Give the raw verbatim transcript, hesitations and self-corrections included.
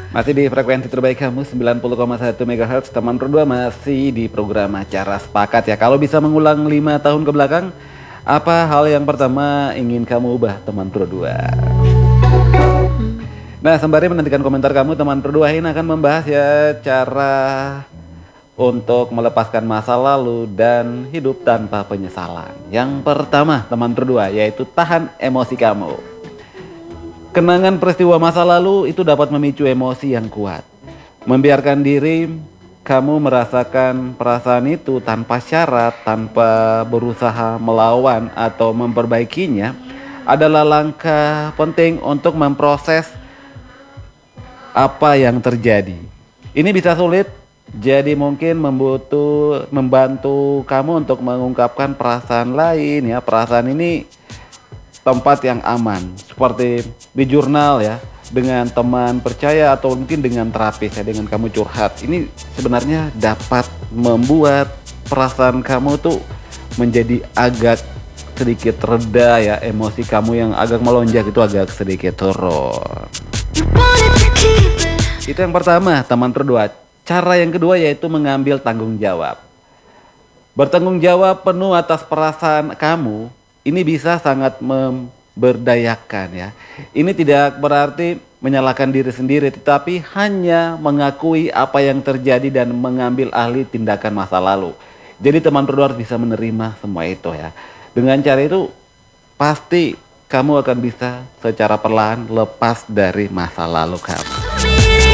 Masih di frekuensi terbaik kamu sembilan puluh koma satu megahertz. Teman berdua masih di program acara Sepakat ya. Kalau bisa mengulang lima tahun ke belakang, apa hal yang pertama ingin kamu ubah teman berdua? Nah, sembari menantikan komentar kamu, teman berdua ini akan membahas ya cara untuk melepaskan masa lalu dan hidup tanpa penyesalan. Yang pertama teman berdua yaitu tahan emosi kamu. Kenangan peristiwa masa lalu itu dapat memicu emosi yang kuat. Membiarkan diri kamu merasakan perasaan itu tanpa syarat, tanpa berusaha melawan atau memperbaikinya adalah langkah penting untuk memproses apa yang terjadi. Ini bisa sulit, jadi mungkin membutuh membantu kamu untuk mengungkapkan perasaan lain ya. Perasaan ini tempat yang aman, seperti di jurnal ya, dengan teman percaya atau mungkin dengan terapis ya, dengan kamu curhat. Ini sebenarnya dapat membuat perasaan kamu tuh menjadi agak sedikit reda ya, emosi kamu yang agak melonjak itu agak sedikit turun. Itu yang pertama teman berdua. Cara yang kedua yaitu mengambil tanggung jawab. Bertanggung jawab penuh atas perasaan kamu. Ini bisa sangat memberdayakan ya. Ini tidak berarti menyalahkan diri sendiri, tetapi hanya mengakui apa yang terjadi dan mengambil alih tindakan masa lalu. Jadi teman berdua harus bisa menerima semua itu ya. Dengan cara itu pasti kamu akan bisa secara perlahan lepas dari masa lalu kamu.